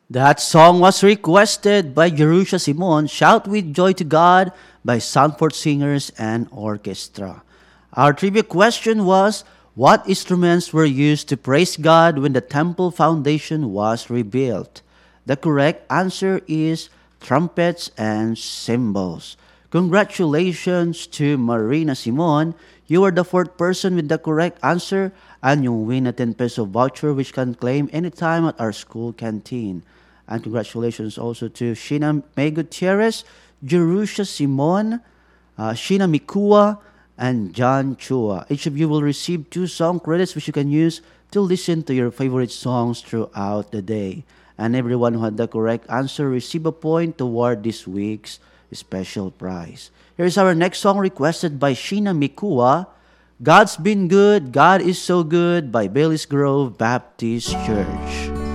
That song was requested by Jerusha Simon, Shout with Joy to God by Sanford Singers and Orchestra. Our trivia question was, what instruments were used to praise God when the temple foundation was rebuilt? The correct answer is trumpets and cymbals. Congratulations to Marina Simon. You are the fourth person with the correct answer and you win a 10 peso voucher which can claim anytime at our school canteen. And congratulations also to Sheena May Gutierrez, Jerusha Simon, Sheena Mikua, and John Chua. Each of you will receive 2 song credits which you can use to listen to your favorite songs throughout the day. And everyone who had the correct answer receive a point toward this week's special prize. Here's our next song requested by Sheena Mikua, God's Been Good, God is So Good by Bailey's Grove Baptist Church.